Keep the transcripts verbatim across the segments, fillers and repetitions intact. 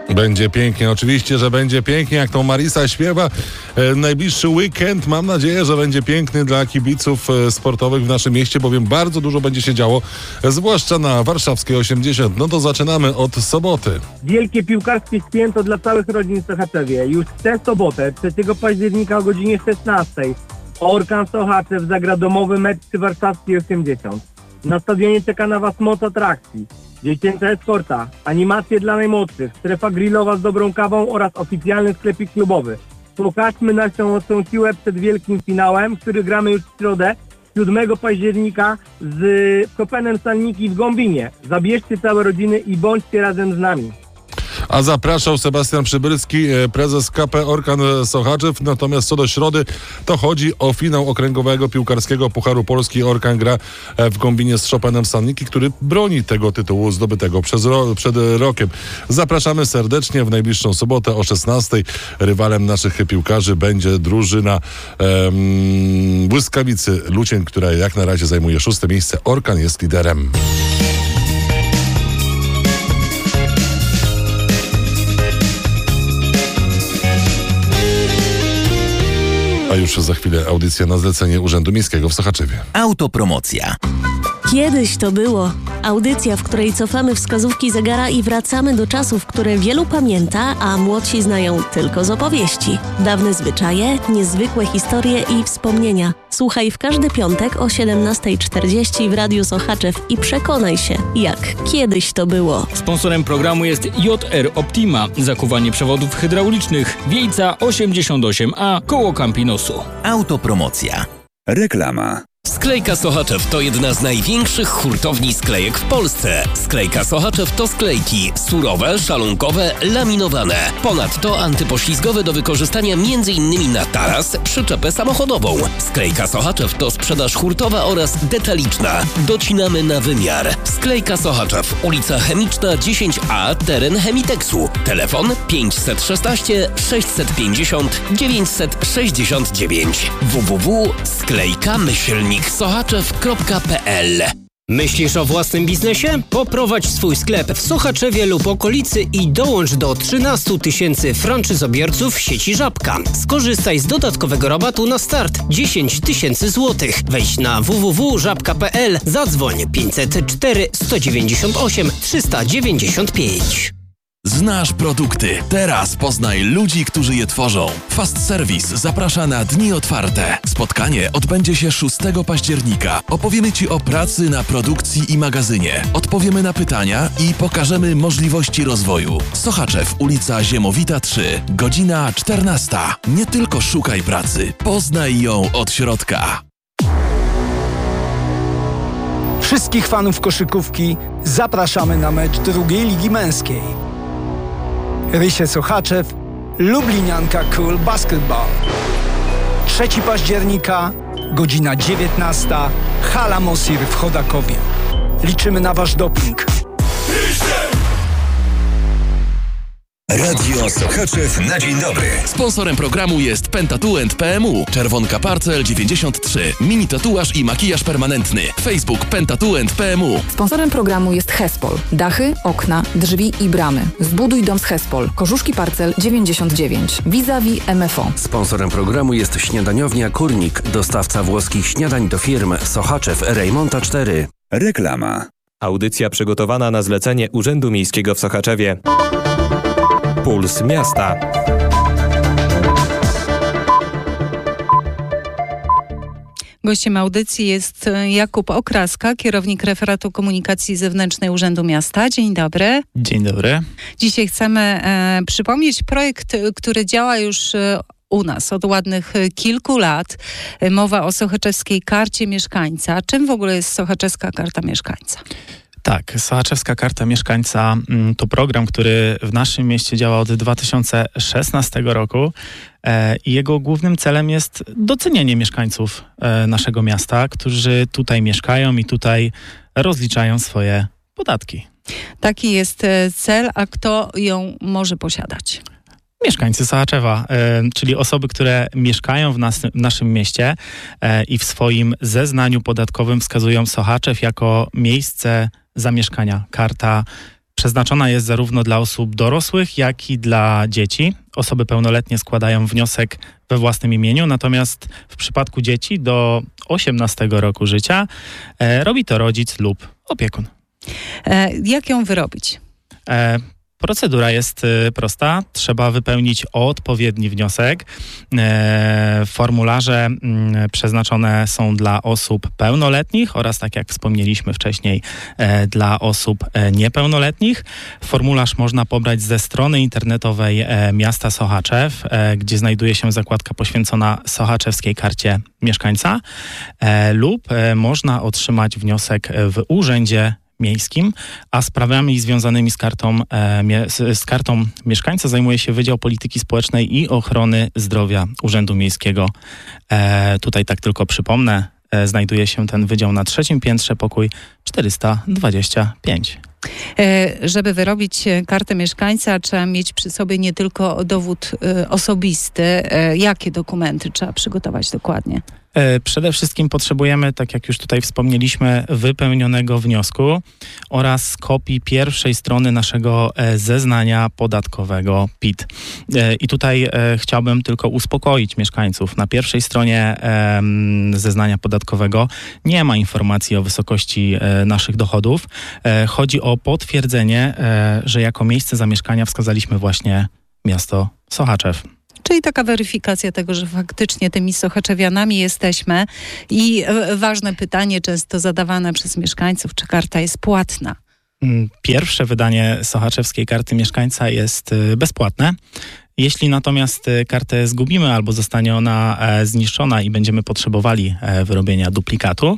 Będzie pięknie, oczywiście, że będzie pięknie, jak tą Marisa śpiewa. E, najbliższy weekend, mam nadzieję, że będzie piękny dla kibiców e, sportowych w naszym mieście, bowiem bardzo dużo będzie się działo, e, zwłaszcza na Warszawskiej osiemdziesiąt. No to zaczynamy od soboty. Wielkie piłkarskie święto dla całych rodzin w Sochaczewie. Już w tę sobotę, trzeciego października o godzinie szesnastej, Orkan Sochaczew zagra domowy mecz przy Warszawskiej osiemdziesiąt. Na stadionie czeka na Was moc atrakcji. Dziecięca eskorta, animacje dla najmłodszych, strefa grillowa z dobrą kawą oraz oficjalny sklepik klubowy. Pokażmy naszą ostrą siłę przed wielkim finałem, który gramy już w środę, siódmego października z Kopenem Salniki w Gąbinie. Zabierzcie całe rodziny i bądźcie razem z nami. A zapraszał Sebastian Przybylski, prezes K P Orkan Sochaczew. Natomiast co do środy, to chodzi o finał okręgowego piłkarskiego Pucharu Polski. Orkan gra w Gąbinie z Chopinem Salniki, który broni tego tytułu zdobytego przez ro- przed rokiem. Zapraszamy serdecznie w najbliższą sobotę o szesnastej. Rywalem naszych piłkarzy będzie drużyna em, Błyskawicy Lucień, która jak na razie zajmuje szóste miejsce. Orkan jest liderem. A już za chwilę audycja na zlecenie Urzędu Miejskiego w Sochaczewie. Autopromocja. Kiedyś to było. Audycja, w której cofamy wskazówki zegara i wracamy do czasów, które wielu pamięta, a młodsi znają tylko z opowieści. Dawne zwyczaje, niezwykłe historie i wspomnienia. Słuchaj w każdy piątek o siedemnasta czterdzieści w Radiu Sochaczew i przekonaj się, jak kiedyś to było. Sponsorem programu jest J R Optima, zakuwanie przewodów hydraulicznych, Wiejca osiemdziesiąt osiem A, koło Campinosu. Autopromocja. Reklama. Sklejka Sochaczew to jedna z największych hurtowni sklejek w Polsce. Sklejka Sochaczew to sklejki surowe, szalunkowe, laminowane. Ponadto antypoślizgowe do wykorzystania m.in. na taras, przyczepę samochodową. Sklejka Sochaczew to sprzedaż hurtowa oraz detaliczna. Docinamy na wymiar. Sklejka Sochaczew, ulica Chemiczna dziesięć A, teren Chemiteksu. Telefon pięć jeden sześć sześć pięć zero dziewięć sześć dziewięć. w w w kropka sklejka myślnik sochaczew kropka p l. Myślisz o własnym biznesie? Poprowadź swój sklep w Sochaczewie lub okolicy i dołącz do trzynastu tysięcy franczyzobiorców sieci Żabka. Skorzystaj z dodatkowego rabatu na start dziesięć tysięcy złotych. Wejdź na w w w kropka żabka kropka p l, zadzwoń pięćset cztery sto dziewięćdziesiąt osiem trzysta dziewięćdziesiąt pięć. Znasz produkty. Teraz poznaj ludzi, którzy je tworzą. Fast Service zaprasza na Dni Otwarte. Spotkanie odbędzie się szóstego października. Opowiemy Ci o pracy na produkcji i magazynie. Odpowiemy na pytania i pokażemy możliwości rozwoju. Sochaczew, ulica Ziemowita trzy, godzina czternasta. Nie tylko szukaj pracy, poznaj ją od środka. Wszystkich fanów koszykówki zapraszamy na mecz drugiej Ligi Męskiej. Rysie Sochaczew, Lublinianka Cool Basketball. trzeciego października, godzina dziewiętnasta, hala Mosir w Chodakowie. Liczymy na Wasz doping. Radio Sochaczew na dzień dobry. Sponsorem programu jest Pentatouand P M U, Czerwonka Parcel dziewięćdziesiąt trzy, mini tatuaż i makijaż permanentny. Facebook Pentatouand P M U. Sponsorem programu jest Hespol. Dachy, okna, drzwi i bramy. Zbuduj dom z Hespol. Korzuszki Parcel dziewięćdziesiąt dziewięć. Vis-a-vis M F O. Sponsorem programu jest śniadaniownia Kurnik, dostawca włoskich śniadań do firm Sochaczew Rejmonta cztery. Reklama. Audycja przygotowana na zlecenie Urzędu Miejskiego w Sochaczewie. Puls Miasta. Gościem audycji jest Jakub Okraska, kierownik referatu komunikacji zewnętrznej Urzędu Miasta. Dzień dobry. Dzień dobry. Dzisiaj chcemy e, przypomnieć projekt, który działa już e, u nas od ładnych kilku lat. Mowa o Sochaczewskiej Karcie Mieszkańca. Czym w ogóle jest Sochaczewska Karta Mieszkańca? Tak, Sochaczewska Karta Mieszkańca to program, który w naszym mieście działa od dwa tysiące szesnastego roku e, i jego głównym celem jest docenienie mieszkańców e, naszego miasta, którzy tutaj mieszkają i tutaj rozliczają swoje podatki. Taki jest cel, a kto ją może posiadać? Mieszkańcy Sochaczewa, e, czyli osoby, które mieszkają w, nas, w naszym mieście e, i w swoim zeznaniu podatkowym wskazują Sochaczew jako miejsce zamieszkania. Karta Przeznaczona jest zarówno dla osób dorosłych, jak i dla dzieci. Osoby pełnoletnie składają wniosek we własnym imieniu, natomiast w przypadku dzieci do osiemnastego roku życia e, robi to rodzic lub opiekun. E, jak ją wyrobić? E, Procedura jest y, prosta. Trzeba wypełnić odpowiedni wniosek. E, formularze y, przeznaczone są dla osób pełnoletnich oraz, tak jak wspomnieliśmy wcześniej, e, dla osób e, niepełnoletnich. Formularz można pobrać ze strony internetowej e, miasta Sochaczew, e, gdzie znajduje się zakładka poświęcona sochaczewskiej karcie mieszkańca, e, lub e, można otrzymać wniosek w urzędzie miejskim, a sprawami związanymi z kartą, e, mie, z, z kartą mieszkańca zajmuje się Wydział Polityki Społecznej i Ochrony Zdrowia Urzędu Miejskiego. E, tutaj tak tylko przypomnę, e, znajduje się ten wydział na trzecim piętrze, pokój czterysta dwadzieścia pięć. E, żeby wyrobić kartę mieszkańca, trzeba mieć przy sobie nie tylko dowód e, osobisty. E, jakie dokumenty trzeba przygotować dokładnie? Przede wszystkim potrzebujemy, tak jak już tutaj wspomnieliśmy, wypełnionego wniosku oraz kopii pierwszej strony naszego zeznania podatkowego P I T. I tutaj chciałbym tylko uspokoić mieszkańców. Na pierwszej stronie zeznania podatkowego nie ma informacji o wysokości naszych dochodów. Chodzi o potwierdzenie, że jako miejsce zamieszkania wskazaliśmy właśnie miasto Sochaczew. Czyli taka weryfikacja tego, że faktycznie tymi sochaczewianami jesteśmy. I ważne pytanie, często zadawane przez mieszkańców, czy karta jest płatna? Pierwsze wydanie sochaczewskiej karty mieszkańca jest bezpłatne. Jeśli natomiast kartę zgubimy albo zostanie ona e, zniszczona i będziemy potrzebowali e, wyrobienia duplikatu,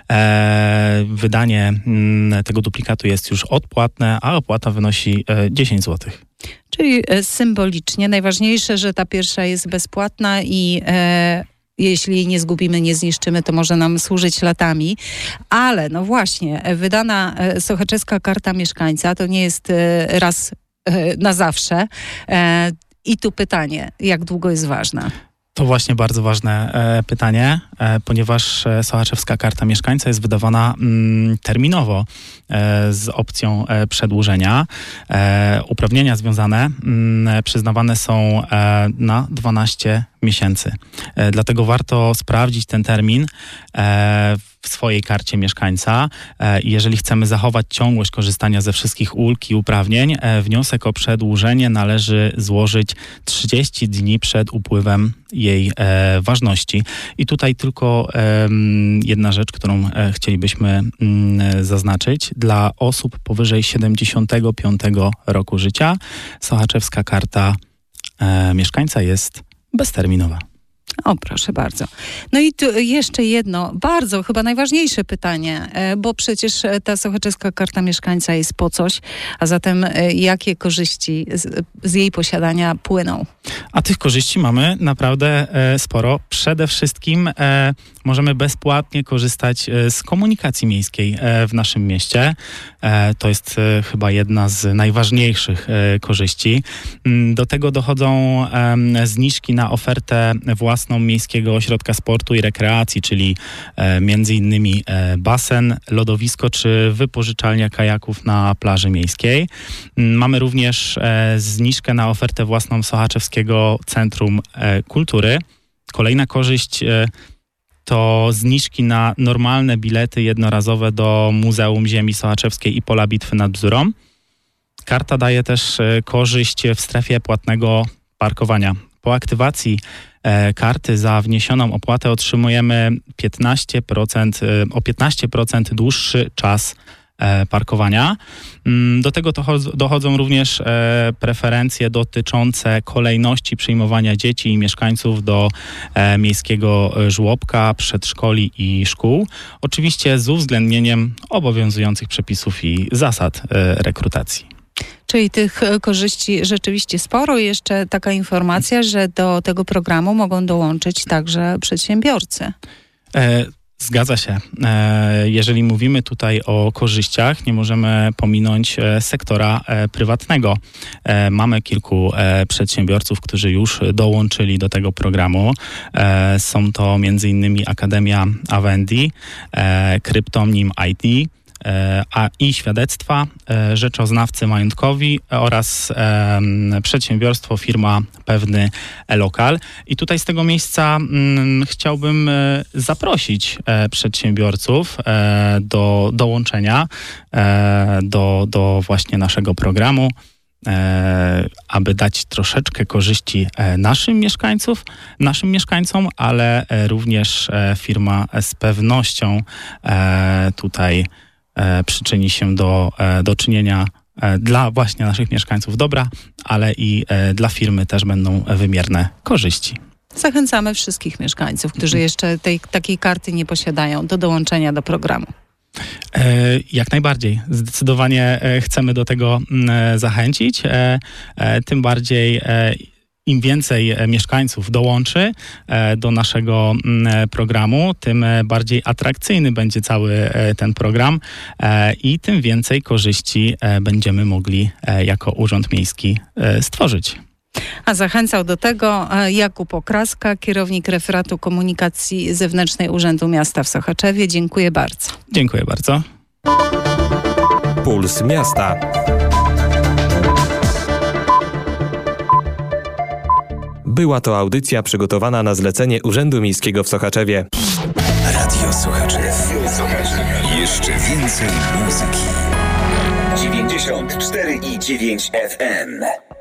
e, wydanie m, tego duplikatu jest już odpłatne, a opłata wynosi e, dziesięć złotych. Czyli e, symbolicznie. Najważniejsze, że ta pierwsza jest bezpłatna i e, jeśli jej nie zgubimy, nie zniszczymy, to może nam służyć latami. Ale no właśnie, wydana e, sochaczewska karta mieszkańca to nie jest e, raz e, na zawsze. E, I tu pytanie, jak długo jest ważna? To właśnie bardzo ważne e, pytanie, e, ponieważ e, sochaczewska karta mieszkańca jest wydawana mm, terminowo e, z opcją e, przedłużenia. E, uprawnienia związane mm, przyznawane są e, na dwanaście miesięcy. E, dlatego warto sprawdzić ten termin e, w swojej karcie mieszkańca. E, jeżeli chcemy zachować ciągłość korzystania ze wszystkich ulg i uprawnień, e, wniosek o przedłużenie należy złożyć trzydzieści dni przed upływem jej e, ważności. I tutaj tylko e, jedna rzecz, którą e, chcielibyśmy m, zaznaczyć. Dla osób powyżej siedemdziesiątego piątego roku życia sochaczewska karta e, mieszkańca jest bezterminowa. O, proszę bardzo. No i tu jeszcze jedno, bardzo chyba najważniejsze pytanie, bo przecież ta sochaczewska karta mieszkańca jest po coś, a zatem jakie korzyści z, z jej posiadania płyną? A tych korzyści mamy naprawdę e, sporo. Przede wszystkim e, możemy bezpłatnie korzystać e, z komunikacji miejskiej e, w naszym mieście. E, to jest e, chyba jedna z najważniejszych e, korzyści. Do tego dochodzą e, zniżki na ofertę własną Miejskiego Ośrodka Sportu i Rekreacji, czyli e, między innymi e, basen, lodowisko czy wypożyczalnia kajaków na plaży miejskiej. Mamy również e, zniżkę na ofertę własną Sochaczewskiego Centrum e, Kultury. Kolejna korzyść e, to zniżki na normalne bilety jednorazowe do Muzeum Ziemi Sochaczewskiej i Pola Bitwy nad Bzurą. Karta daje też e, korzyść w strefie płatnego parkowania. Po aktywacji e, karty za wniesioną opłatę otrzymujemy piętnaście procent, e, o piętnaście procent dłuższy czas e, parkowania. Mm, do tego dochodzą, dochodzą również e, preferencje dotyczące kolejności przyjmowania dzieci i mieszkańców do e, miejskiego żłobka, przedszkoli i szkół. Oczywiście z uwzględnieniem obowiązujących przepisów i zasad e, rekrutacji. Czyli tych korzyści rzeczywiście sporo. Jeszcze taka informacja, że do tego programu mogą dołączyć także przedsiębiorcy. E, zgadza się. E, jeżeli mówimy tutaj o korzyściach, nie możemy pominąć e, sektora e, prywatnego. E, mamy kilku e, przedsiębiorców, którzy już dołączyli do tego programu. E, są to między innymi Akademia Awendi, e, Kryptonim I T, a i świadectwa, rzeczoznawcy majątkowi oraz przedsiębiorstwo, firma Pewny Lokal. I tutaj z tego miejsca mm, chciałbym zaprosić przedsiębiorców do dołączenia do, do właśnie naszego programu, aby dać troszeczkę korzyści naszym mieszkańców, naszym mieszkańcom, ale również firma z pewnością tutaj przyczyni się do, do czynienia dla właśnie naszych mieszkańców dobra, ale i dla firmy też będą wymierne korzyści. Zachęcamy wszystkich mieszkańców, którzy jeszcze tej, takiej karty nie posiadają, do dołączenia do programu. Jak najbardziej. Zdecydowanie chcemy do tego zachęcić. Tym bardziej im więcej mieszkańców dołączy do naszego programu, tym bardziej atrakcyjny będzie cały ten program i tym więcej korzyści będziemy mogli jako Urząd Miejski stworzyć. A zachęcał do tego Jakub Okraska, kierownik referatu komunikacji zewnętrznej Urzędu Miasta w Sochaczewie. Dziękuję bardzo. Dziękuję bardzo. Puls Miasta. Była to audycja przygotowana na zlecenie Urzędu Miejskiego w Sochaczewie. Radio Sochaczew. Jeszcze więcej muzyki. dziewięćdziesiąt cztery i dziewięć F M.